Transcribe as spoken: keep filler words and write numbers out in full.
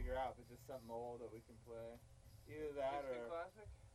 figure out if it's just something old that we can play. Either that Instant or Classic?